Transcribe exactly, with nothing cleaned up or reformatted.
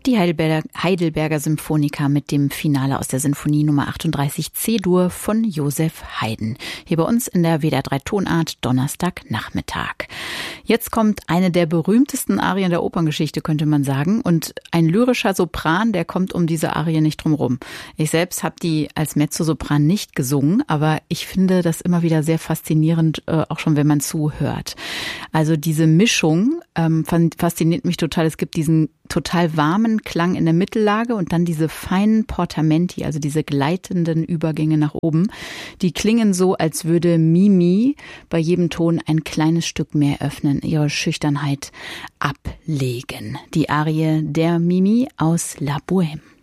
die Heidelberger, Heidelberger Symphoniker mit dem Finale aus der Sinfonie Nummer achtunddreißig C-Dur von Joseph Haydn. Hier bei uns in der W D R drei Tonart Donnerstagnachmittag. Jetzt kommt eine der berühmtesten Arien der Operngeschichte, könnte man sagen. Und ein lyrischer Sopran, der kommt um diese Arie nicht drum rum. Ich selbst habe die als Mezzosopran nicht gesungen, aber ich finde das immer wieder sehr faszinierend, äh, auch schon wenn man zuhört. Also diese Mischung ähm, fasziniert mich total. Es gibt diesen total warmen Klang in der Mittellage und dann diese feinen Portamenti, also diese gleitenden Übergänge nach oben. Die klingen so, als würde Mimi bei jedem Ton ein kleines Stück mehr öffnen, ihre Schüchternheit ablegen. Die Arie der Mimi aus La Bohème.